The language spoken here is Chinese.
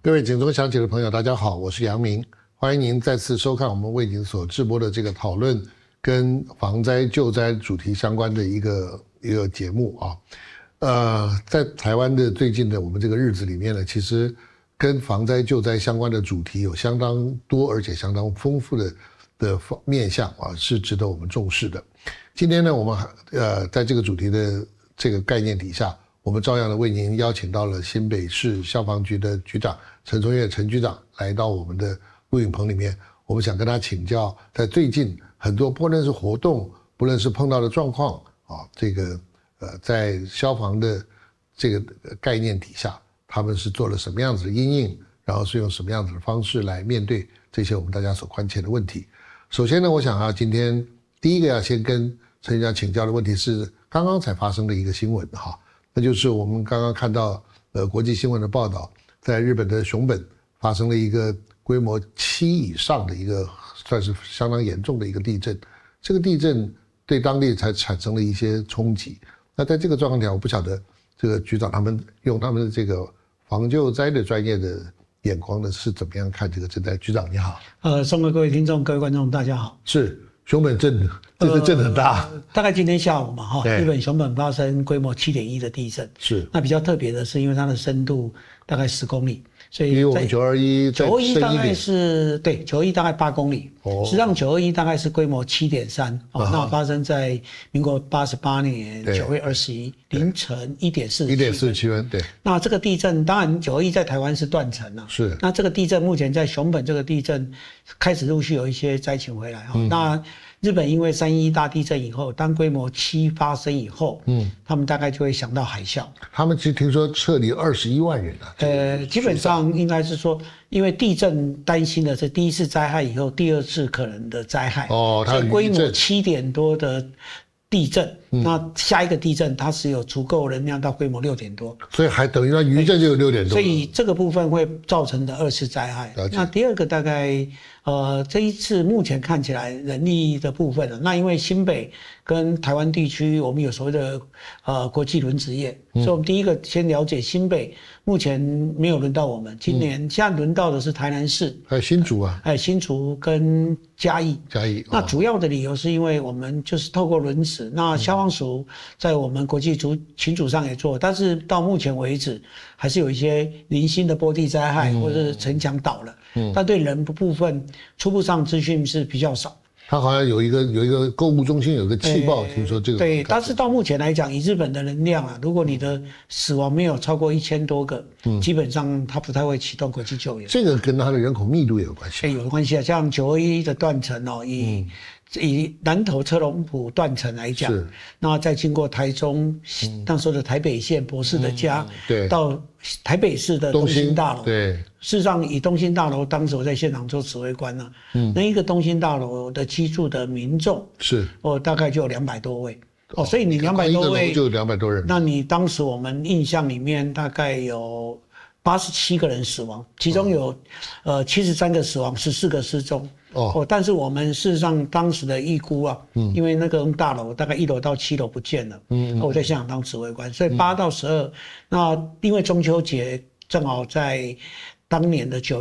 各位警钟响起的朋友，大家好，我是杨明，欢迎您再次收看我们为您所直播的这个讨论跟防灾救灾主题相关的一个节目啊。在台湾的最近的我们这个日子里面呢，其实跟防灾救灾相关的主题有相当多而且相当丰富的面向啊，是值得我们重视的。今天呢，我们在这个主题的这个概念底下，我们照样的为您邀请到了新北市消防局的局长陈崇岳陈局长来到我们的录影棚里面，我们想跟他请教，在最近很多不论是活动，不论是碰到的状况啊，在消防的这个概念底下，他们是做了什么样子的因应，然后是用什么样子的方式来面对这些我们大家所关切的问题。首先呢，我想今天第一个要先跟陈局长请教的问题是刚刚才发生的一个新闻哈，那就是我们刚刚看到国际新闻的报道，在日本的熊本发生了一个规模7以上的一个算是相当严重的一个地震，这个地震对当地才产生了一些冲击。那在这个状况下，我不晓得这个局长他们用他们的这个防救灾的专业的眼光呢是怎么样看这个震灾？局长你好。 松哥，各位听众、各位观众，大家好。 是熊本震，这个震很大。 大概今天下午嘛，日本熊本发生规模7.1的地震。是。那比较特别的是，因为它的深度大概10公里，所以比我们921大概是对921大概8公里。实际上921大概是规模7.3。那发生在民国88年9月21凌晨1:47分。 对。 那这个地震，当然921在台湾是断层了。是。那这个地震目前在熊本这个地震开始陆续有一些灾情回来。那日本因为3.11大地震以后，当规模7发生以后，他们大概就会想到海啸。他们其实听说撤离21万人啊。基本上应该是说，因为地震担心的是第一次灾害以后第二次可能的灾害。它规模7点多的地震，那下一个地震它是有足够能量到规模6点多，所以还等于它余震就有6点多。所以这个部分会造成的2次灾害。那第二个大概。这一次目前看起来人力的部分那因为新北跟台湾地区我们有所谓的国际轮值业，所以我们第一个先了解新北目前没有轮到我们，今年现在轮到的是台南市，还有新竹啊，还有新竹跟嘉义。那主要的理由是因为我们就是透过轮值，那消防署在我们国际群组上也做，但是到目前为止还是有一些零星的坡地灾害或者是城墙倒了。但对人的部分，初步上资讯是比较少。他好像有一个购物中心有个气爆，听说这个。对，但是到目前来讲，以日本的能量如果你的死亡没有超过1000多个，基本上他不太会启动国际救援。这个跟他的人口密度也有关系。有关系像921的断层以南投车龙埔断层来讲，那再经过台中那时候的台北县博士的家，到台北市的东兴大楼，事实上以东兴大楼，当时我在现场做指挥官那一个东兴大楼的居住的民众大概就有200多位。所以你200多位就200多人，那你当时我们印象里面大概有87个人死亡，其中有73个死亡，14个失踪。但是我们事实上当时的预估因为那个大楼大概1楼到7楼不见了，我在现场当指挥官，所以8到12，那因为中秋节正好在当年的9